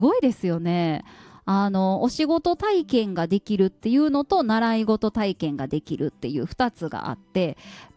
ごいですよね。お仕事体験ができるっていうのと習い事体験ができるっていう2つがあって、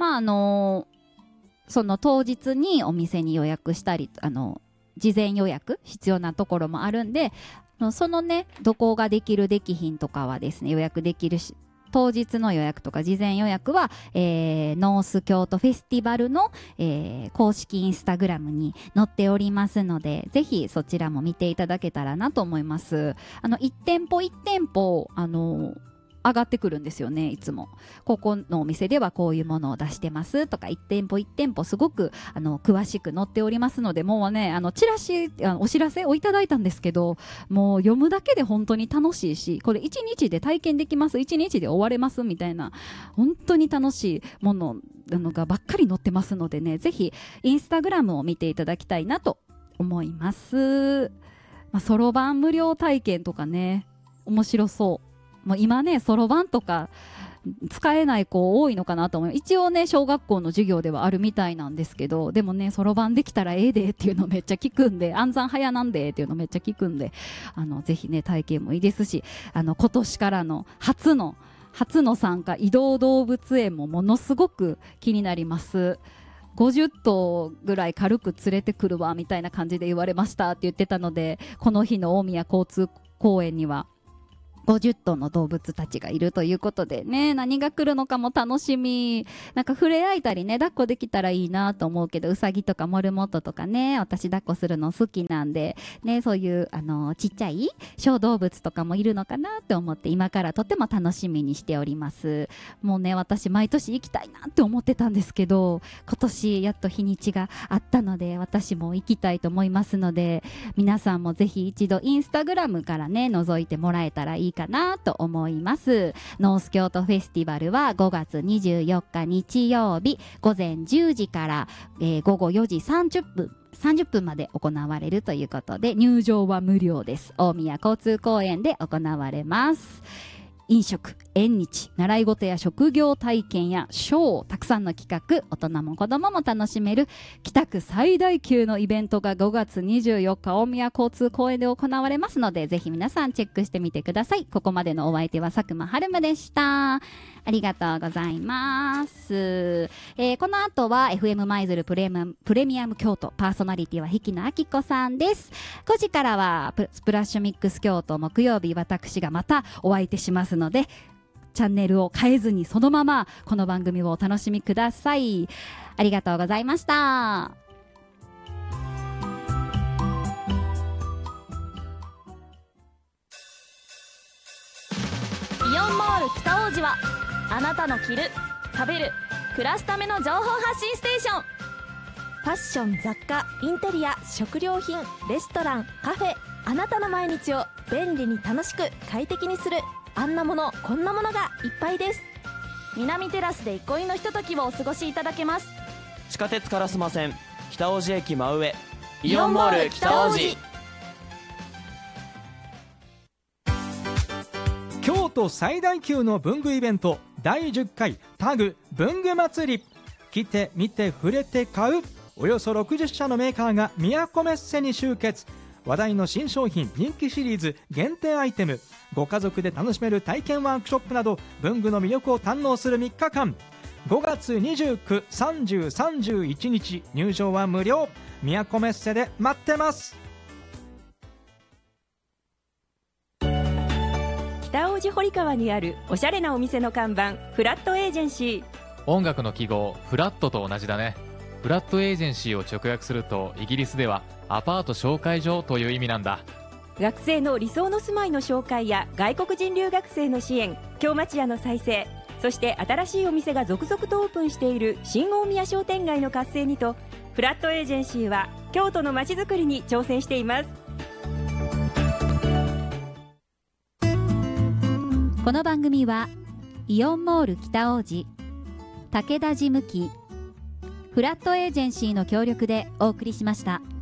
その当日にお店に予約したり、事前予約必要なところもあるんで、そのね、どこができるできひんとかはですね、予約できるし、当日の予約とか事前予約は、ノース京都フェスティバルの、公式インスタグラムに載っておりますので、ぜひそちらも見ていただけたらなと思います。1店舗1店舗上がってくるんですよね。いつもここのお店ではこういうものを出してますとか、1店舗1店舗すごく詳しく載っておりますので、もうね、チラシお知らせをいただいたんですけど、もう読むだけで本当に楽しいし、これ1日で体験できます、1日で終われますみたいな、本当に楽しいものがばっかり載ってますのでね、ぜひインスタグラムを見ていただきたいなと思います。そろばん無料体験とかね、面白そう。もう今ね、そろばんとか使えない子多いのかなと思う。一応ね、小学校の授業ではあるみたいなんですけど、でもね、そろばんできたらええでっていうのめっちゃ聞くんで、暗算早なんでっていうのめっちゃ聞くんで、ぜひね、体験もいいですし、今年からの初の参加、移動動物園もものすごく気になります。50頭ぐらい軽く連れてくるわみたいな感じで言われましたって言ってたので、この日の大宮交通公園には50頭の動物たちがいるということでね、何が来るのかも楽しみ。なんか触れ合えたりね、抱っこできたらいいなと思うけど、ウサギとかモルモットとかね、私抱っこするの好きなんでね、そういうちっちゃい小動物とかもいるのかなって思って、今からとても楽しみにしております。もうね、私毎年行きたいなって思ってたんですけど、今年やっと日にちがあったので、私も行きたいと思いますので、皆さんもぜひ一度インスタグラムからね、覗いてもらえたらいいかなと思います。ノース京都フェスティバルは5月24日日曜日午前10時から、午後4時30分まで行われるということで、入場は無料です。大宮交通公園で行われます。飲食、縁日、習い事や職業体験やショー、たくさんの企画、大人も子供も楽しめる北区最大級のイベントが5月24日大宮交通公園で行われますので、ぜひ皆さんチェックしてみてください。ここまでのお相手は佐久間春夢でした。ありがとうございます。この後は FM 舞鶴プレミアム京都、パーソナリティは引野明子さんです。5時からはスプラッシュミックス京都、木曜日私がまたお相手しますので、チャンネルを変えずにそのままこの番組をお楽しみください。ありがとうございました。 イオンモール北王子はあなたの着る、食べる、暮らすための情報発信ステーション。ファッション、雑貨、インテリア、食料品、レストラン、カフェ、あなたの毎日を便利に楽しく快適にする、あんなものこんなものがいっぱいです。南テラスで憩いのひとときをお過ごしいただけます。 地下鉄烏丸線北大路駅真上、イオンモール北大路。 京都最大級の文具イベント第10回タグ文具祭り。来て見て触れて買う、およそ60社のメーカーが都メッセに集結。話題の新商品、人気シリーズ、限定アイテム、ご家族で楽しめる体験ワークショップなど、文具の魅力を堪能する3日間。5月29、30、31日、入場は無料。都メッセで待ってます。 北大路堀川にあるおしゃれなお店の看板、フラットエージェンシー。 音楽の記号フラットと同じだね。フラットエージェンシーを直訳すると、イギリスではアパート紹介所という意味なんだ。 学生の理想の住まいの紹介や外国人留学生の支援、京町屋の再生、そして新しいお店が続々とオープンしている新大宮商店街の活性にと、フラットエージェンシーは京都の街づくりに挑戦しています。 この番組はイオンモール北大路、武田事務機、フラットエージェンシーの協力でお送りしました。